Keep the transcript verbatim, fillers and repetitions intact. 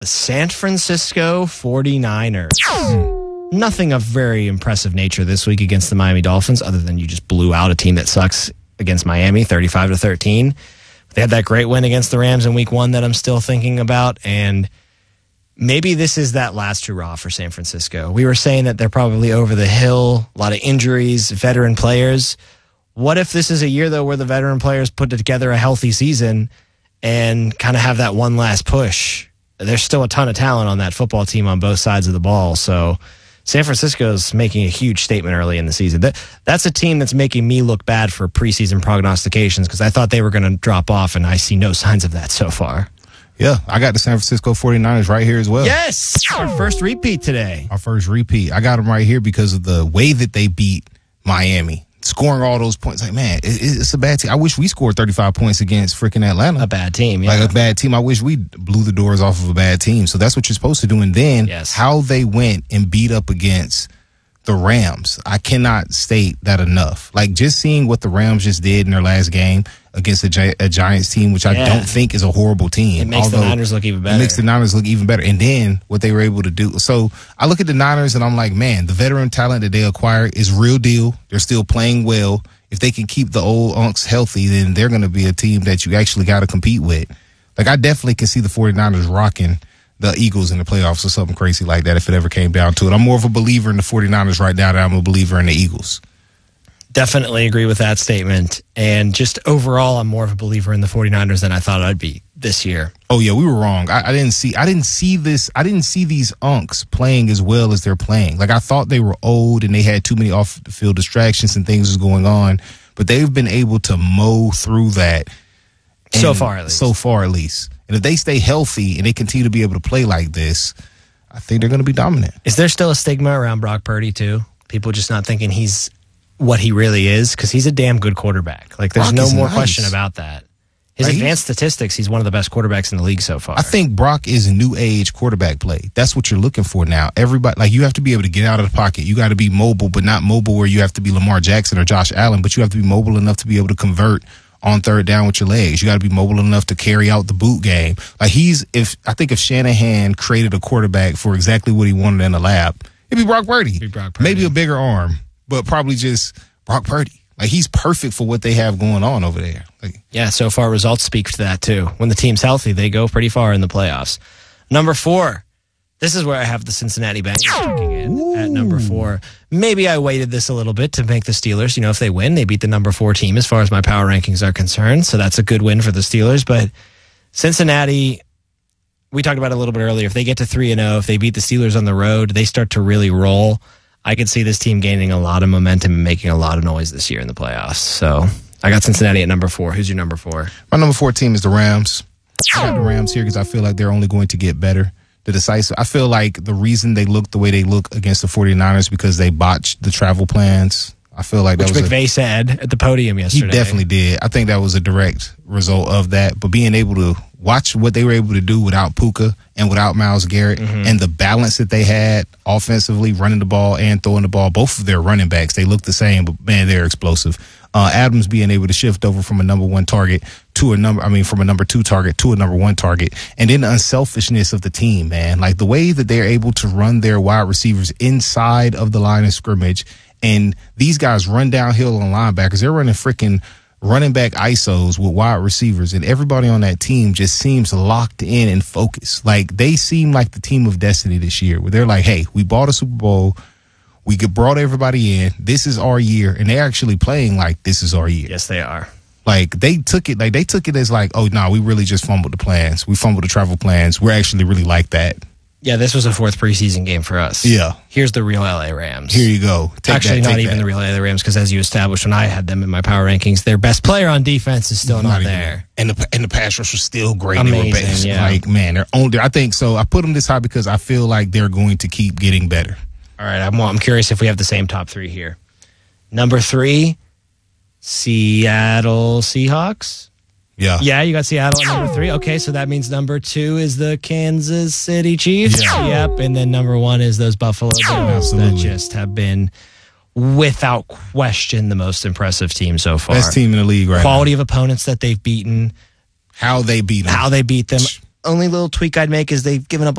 the San Francisco forty-niners. Nothing of very impressive nature this week against the Miami Dolphins, other than you just blew out a team that sucks against Miami, thirty-five to thirteen. They had that great win against the Rams in week one that I'm still thinking about, and maybe this is that last hurrah for San Francisco. We were saying that they're probably over the hill, a lot of injuries, veteran players. What if this is a year, though, where the veteran players put together a healthy season and kind of have that one last push? There's still a ton of talent on that football team on both sides of the ball, so San Francisco's making a huge statement early in the season. That, that's a team that's making me look bad for preseason prognostications because I thought they were going to drop off, and I see no signs of that so far. Yeah, I got the San Francisco forty-niners right here as well. Yes! Our first repeat today. Our first repeat. I got them right here because of the way that they beat Miami. Scoring all those points. Like, man, it, it's a bad team. I wish we scored thirty-five points against freaking Atlanta. A bad team, yeah. Like a bad team. I wish we blew the doors off of a bad team. So that's what you're supposed to do. And then yes. how they went and beat up against the Rams. I cannot state that enough. Like, just seeing what the Rams just did in their last game against a, Gi- a Giants team, which I yeah. don't think is a horrible team. It makes the Niners look even better. It makes the Niners look even better. And then what they were able to do. So I look at the Niners and I'm like, man, the veteran talent that they acquired is real deal. They're still playing well. If they can keep the old unks healthy, then they're going to be a team that you actually got to compete with. Like, I definitely can see the forty-niners rocking the Eagles in the playoffs or something crazy like that if it ever came down to it. I'm more of a believer in the forty-niners right now than I'm a believer in the Eagles. Definitely agree with that statement. And just overall, I'm more of a believer in the forty-niners than I thought I'd be this year. Oh yeah, we were wrong. I, I didn't see I didn't see this I didn't see these unks playing as well as they're playing. Like, I thought they were old and they had too many off the field distractions and things was going on, but they've been able to mow through that. So far at least. So far at least. And if they stay healthy and they continue to be able to play like this, I think they're going to be dominant. Is there still a stigma around Brock Purdy too? People just not thinking he's what he really is, because he's a damn good quarterback. Like, there's Brock no more nice. question about that. His Like, advanced statistics, he's one of the best quarterbacks in the league so far. I think Brock is new age quarterback play. That's what you're looking for now. Everybody, like, you have to be able to get out of the pocket. You got to be mobile, but not mobile where you have to be Lamar Jackson or Josh Allen, but you have to be mobile enough to be able to convert on third down with your legs. You got to be mobile enough to carry out the boot game. Like, he's, if I think if Shanahan created a quarterback for exactly what he wanted in the lab, it'd be Brock Purdy. It'd be Brock Purdy. Maybe a bigger arm, but probably just Brock Purdy. Like, he's perfect for what they have going on over there. Like, yeah, so far results speak to that too. When the team's healthy, they go pretty far in the playoffs. Number four. This is where I have the Cincinnati Bengals checking in Ooh. At number four. Maybe I weighted this a little bit to make the Steelers. You know, if they win, they beat the number four team as far as my power rankings are concerned. So that's a good win for the Steelers. But Cincinnati, we talked about it a little bit earlier. If they get to three and oh, if they beat the Steelers on the road, they start to really roll. I could see this team gaining a lot of momentum and making a lot of noise this year in the playoffs. So I got Cincinnati at number four. Who's your number four? My number four team is the Rams. I got the Rams here because I feel like they're only going to get better. The decisive. I feel like the reason they look the way they look against the forty-niners because they botched the travel plans. I feel like that Which was McVay a, said at the podium yesterday. He definitely did. I think that was a direct result of that. But being able to watch what they were able to do without Puka and without Myles Garrett mm-hmm. and the balance that they had offensively, running the ball and throwing the ball, both of their running backs, they look the same, but man, they're explosive. Uh, Adams being able to shift over from a number one target to a number, I mean, from a number two target to a number one target. And then the unselfishness of the team, man. Like, the way that they're able to run their wide receivers inside of the line of scrimmage. And these guys run downhill on linebackers. They're running freaking running back I S Os with wide receivers. And everybody on that team just seems locked in and focused. Like, they seem like the team of destiny this year, where they're like, hey, we bought a Super Bowl. We get brought everybody in. This is our year. And they're actually playing like this is our year. Yes, they are. Like, they took it, like, they took it as like, oh, no, nah, we really just fumbled the plans. We fumbled the travel plans. We're actually really like that. Yeah, this was a fourth preseason game for us. Yeah. Here's the real L A Rams. Here you go. Take Actually, that, not take even that. the real L A Rams, because as you established when I had them in my power rankings, their best player on defense is still not, not there. And the and the pass rush was still great. Amazing, they were best. Yeah. Like, man, they're on there. I think so. I put them this high because I feel like they're going to keep getting better. All right, I'm, I'm curious if we have the same top three here. Number three, Seattle Seahawks. Yeah. Yeah, you got Seattle at number three. Okay, so that means number two is the Kansas City Chiefs. Yeah. Yep, and then number one is those Buffalo Bills Absolutely. that just have been, without question, the most impressive team so far. Best team in the league right Quality now. of opponents that they've beaten. How they beat them. How they beat them. only little tweak I'd make is they've given up a